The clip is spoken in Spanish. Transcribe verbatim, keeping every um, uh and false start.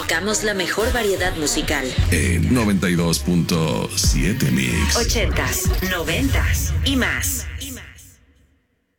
Buscamos la mejor variedad musical. En noventa y dos punto siete Mix. Ochentas, noventas y más.